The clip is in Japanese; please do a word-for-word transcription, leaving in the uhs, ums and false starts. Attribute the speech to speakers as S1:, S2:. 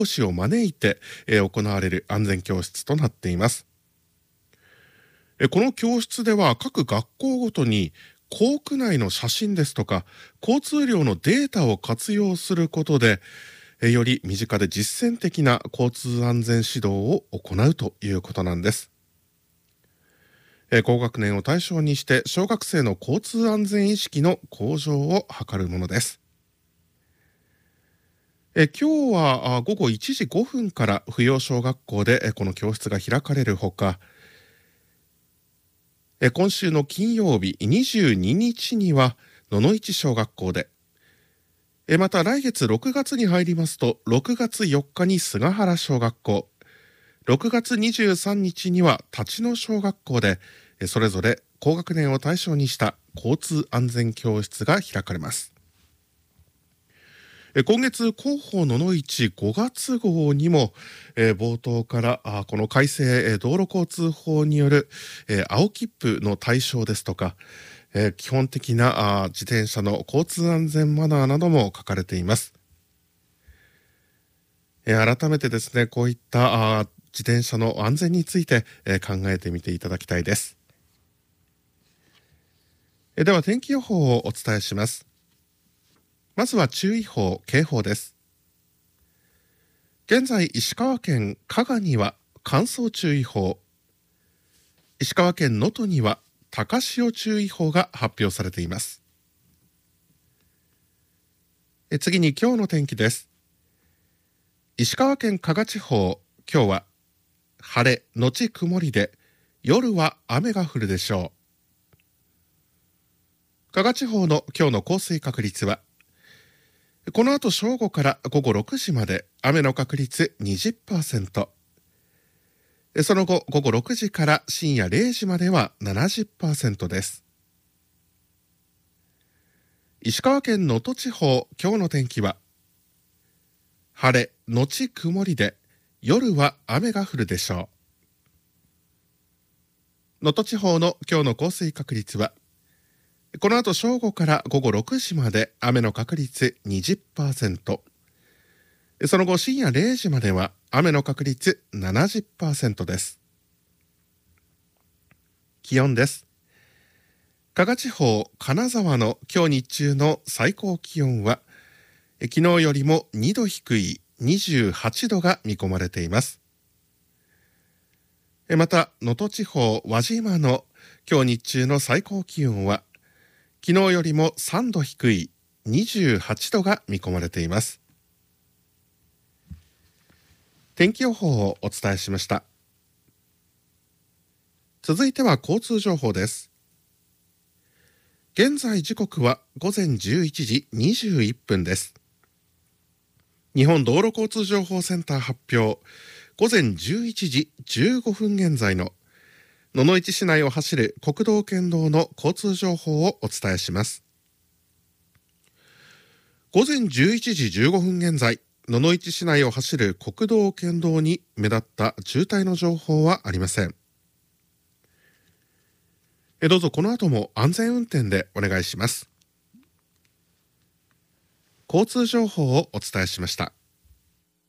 S1: 講師を招いて、えー行われる安全教室となっています。えーこの教室では各学校ごとに校区内の写真ですとか交通量のデータを活用することで、えーより身近で実践的な交通安全指導を行うということなんです。えー高学年を対象にして小学生の交通安全意識の向上を図るものです。えー今日はあ午後いちじごふんから扶養小学校でえーこの教室が開かれるほか、えー今週の金曜日にじゅうににちには野々市小学校で、えーまた来月ろくがつに入りますとろくがつよっかに菅原小学校、ろくがつにじゅうさんにちには立野小学校で、えーそれぞれ高学年を対象にした交通安全教室が開かれます。えー今月広報野々市ごがつ号にも、えー冒頭からあーこの改正、えー道路交通法による、えー青切符の対象ですとか、えー基本的なあー自転車の交通安全マナーなども書かれています。えー改めてですね、こういったあー自転車の安全について、えー考えてみていただきたいです。えーでは天気予報をお伝えします。まずは注意報、警報です。現在、石川県加賀には乾燥注意報、石川県能登には高潮注意報が発表されています。え次に今日の天気です。石川県加賀地方、今日は晴れのち曇りで、夜は雨が降るでしょう。加賀地方の今日の降水確率は、この後正午から午後ろくじまで雨の確率 にじゅっパーセント。その後午後ろくじから深夜れいじまでは ななじゅっパーセント です。石川県能登地方、今日の天気は、晴れのち曇りで、夜は雨が降るでしょう。能登地方の今日の降水確率は、この後正午から午後ろくじまで雨の確率 にじゅっパーセント。その後深夜れいじまでは雨の確率 ななじゅっパーセント です。気温です。加賀地方金沢の今日日中の最高気温は、昨日よりもにど低いにじゅうはちどが見込まれています。また能登地方輪島の今日日中の最高気温は、昨日よりもさんど低いにじゅうはちどが見込まれています。天気予報をお伝えしました。続いては交通情報です。現在時刻はごぜんじゅういちじにじゅういっぷんです。日本道路交通情報センター発表、ごぜんじゅういちじじゅうごふん現在の野々市市内を走る国道県道の交通情報をお伝えします。ごぜんじゅういちじじゅうごふん現在、野々市市内を走る国道県道に目立った渋滞の情報はありません。えどうぞこの後も安全運転でお願いします。交通情報をお伝えしました。